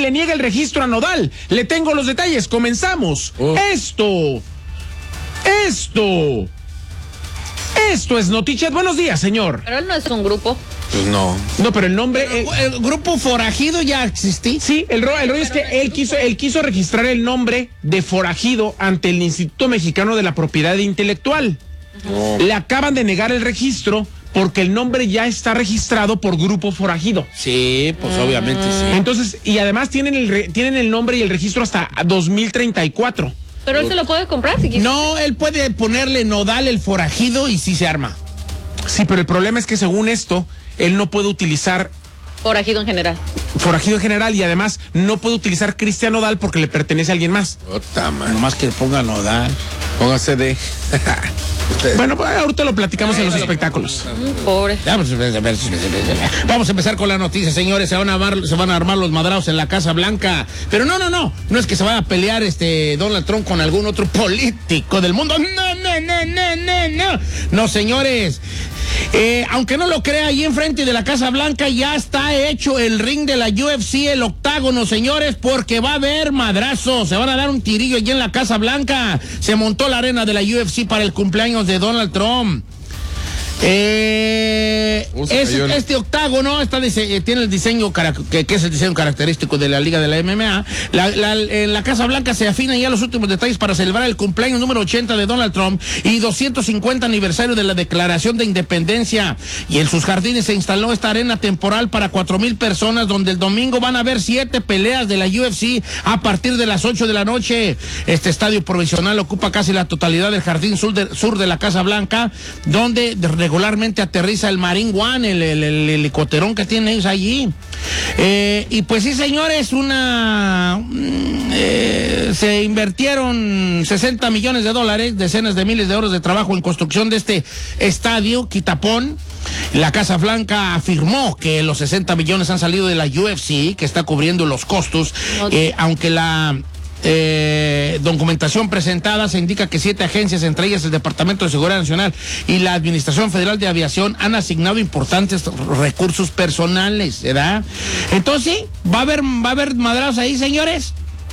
le niega el registro a Nodal. Le tengo los detalles, comenzamos. Esto es Notichat. Buenos días, señor. Pero él no es un grupo. Pues no. No, pero el nombre... ¿El grupo Forajido ya existía? Sí, el rollo es que él quiso registrar el nombre de Forajido ante el Instituto Mexicano de la Propiedad Intelectual. Le acaban de negar el registro porque el nombre ya está registrado por Grupo Forajido. Sí, pues obviamente sí. Entonces, y además tienen el nombre y el registro hasta 2034. Pero él se lo puede comprar si quiere. No, él puede ponerle Nodal el Forajido y sí se arma. Sí, pero el problema es que según esto, él no puede utilizar Forajido en general. Forajido en general y además no puede utilizar Cristian Nodal porque le pertenece a alguien más. Puta, man. Nomás que ponga Nodal. Póngase de. Bueno, pues ahorita lo platicamos en los espectáculos. Pobre. Vamos a empezar con la noticia, señores. Se van a armar los madraos en la Casa Blanca. Pero no es que se vaya a pelear Donald Trump con algún otro político del mundo. No, señores. Aunque no lo crea, ahí enfrente de la Casa Blanca ya está hecho el ring de la UFC, el octágono, señores, porque va a haber madrazos. Se van a dar un tirillo allí en la Casa Blanca. Se montó la arena de la UFC para el cumpleaños de Donald Trump. Este octágono tiene el diseño que es el diseño característico de la Liga de la MMA. En la Casa Blanca se afinan ya los últimos detalles para celebrar el cumpleaños número 80 de Donald Trump y 250 aniversario de la Declaración de Independencia. Y en sus jardines se instaló esta arena temporal para 4,000 personas, donde el domingo van a haber 7 peleas de la UFC a partir de las 8 de la noche. Este estadio provisional ocupa casi la totalidad del jardín sur de la Casa Blanca, donde regularmente aterriza el Marine One, el helicópterón que tienen ellos allí. Y pues sí, señores, se invirtieron $60 millones, decenas de miles de euros de trabajo en construcción de este estadio, Quitapón. La Casa Blanca afirmó que los 60 millones han salido de la UFC, que está cubriendo los costos, aunque la documentación presentada se indica que 7 agencias, entre ellas el Departamento de Seguridad Nacional y la Administración Federal de Aviación, han asignado importantes recursos personales, ¿verdad? Entonces, sí, va a haber madrazos ahí, señores.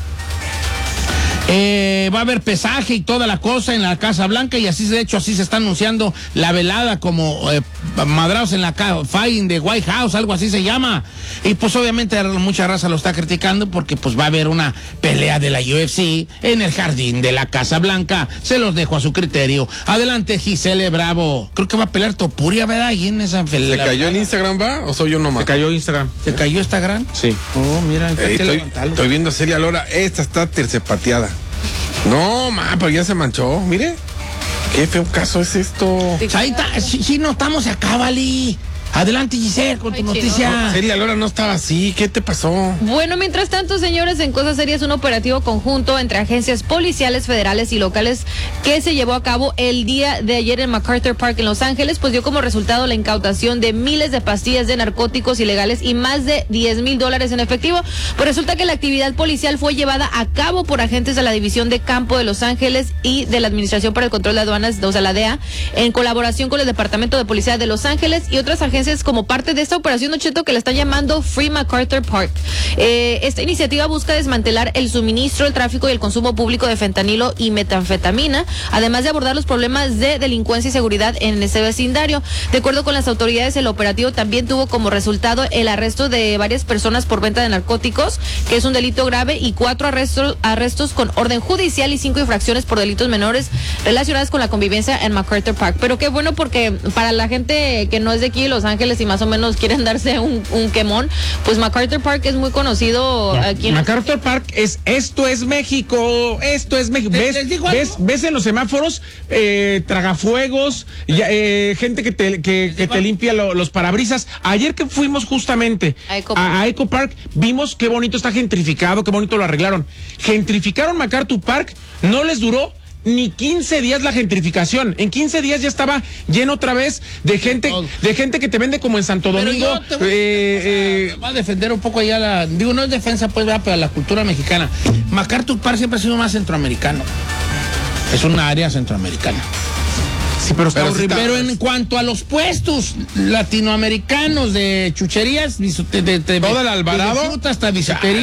Va a haber pesaje y toda la cosa en la Casa Blanca, y así se está anunciando la velada como madraos en la Fight de White House, algo así se llama. Y pues obviamente mucha raza lo está criticando porque pues va a haber una pelea de la UFC en el jardín de la Casa Blanca. Se los dejo a su criterio. Adelante, Gisele Bravo. Creo que va a pelear Topuria, ¿verdad? Ahí en esa pelea. ¿Se cayó en Instagram, va? ¿O soy yo nomás? Se cayó Instagram. ¿Se cayó Instagram? Sí. Oh, mira, estoy viendo a Celia Lora. Esta está tercepateada. No, pero ya se manchó. Mire, qué feo caso es esto. Ahí está, sí, no estamos acá, Vali. Adelante, Giselle, con tu noticia. Celia Lora no estaba así. ¿Qué te pasó? Bueno, mientras tanto, señores, en cosas serias, un operativo conjunto entre agencias policiales federales y locales que se llevó a cabo el día de ayer en MacArthur Park en Los Ángeles, pues dio como resultado la incautación de miles de pastillas de narcóticos ilegales y más de $10,000 en efectivo. Pues resulta que la actividad policial fue llevada a cabo por agentes de la División de Campo de Los Ángeles y de la Administración para el Control de Aduanas, o sea, la DEA, en colaboración con el Departamento de Policía de Los Ángeles y otras agencias como parte de esta operación, Don Cheto, que la están llamando Free MacArthur Park. Esta iniciativa busca desmantelar el suministro, el tráfico y el consumo público de fentanilo y metanfetamina, además de abordar los problemas de delincuencia y seguridad en ese vecindario. De acuerdo con las autoridades, el operativo también tuvo como resultado el arresto de varias personas por venta de narcóticos, que es un delito grave, y 4 arrestos con orden judicial y 5 infracciones por delitos menores relacionadas con la convivencia en MacArthur Park. Pero qué bueno, porque para la gente que no es de aquí, Los Ángeles, y más o menos quieren darse un quemón, pues MacArthur Park es muy conocido aquí en MacArthur Park esto es México. ¿Ves en los semáforos tragafuegos, gente que te limpia los parabrisas? Ayer que fuimos justamente a Eco Park, vimos qué bonito está gentrificado, qué bonito lo arreglaron. Gentrificaron MacArthur Park, no les duró ni 15 días la gentrificación. En 15 días ya estaba lleno otra vez de gente que te vende como en Santo Domingo. Va a defender un poco allá no es defensa, pues, pero la cultura mexicana. MacArthur Park siempre ha sido más centroamericano. Es una área centroamericana. Sí, pero está horrible. Pero en cuanto a los puestos latinoamericanos de chucherías, todo el Alvarado, hasta bisutería.